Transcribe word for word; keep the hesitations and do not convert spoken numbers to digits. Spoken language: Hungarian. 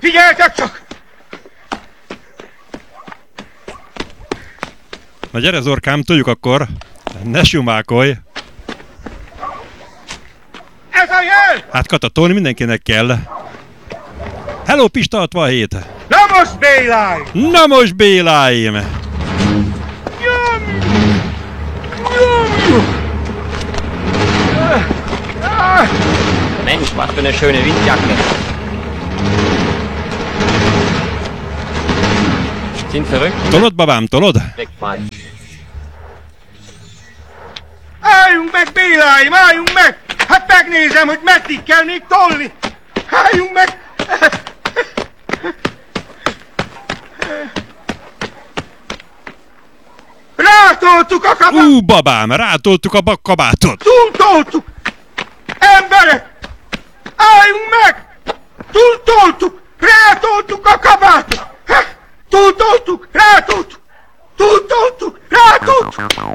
Figyeljetek csak! Na gyere, Zorkám, tudjuk akkor. Ne sumákolj. Ez a jel! Hát katatolni mindenkinek kell. Hello, Pista hatvanhét! Na most, Béláim! Na most, Béláim! Nyomj! Nyomj! Mensch, was für eine schöne Windjacke. Sind verrückt? Tolod, babám, tolod? Wegfallen. Álljunk meg, Béláim, álljunk meg! Hát megnézem, hogy meddig kell még tolni! Álljunk meg! Rátoltuk a kabátot! Ú, babám, rátoltuk a bak- kabátot! Túltoltuk! Emberek! Álljunk meg! Túltoltuk! Rátoltuk a kabátot! Ha! Túltoltuk! Rátoltuk! Túltoltuk! Rátoltuk!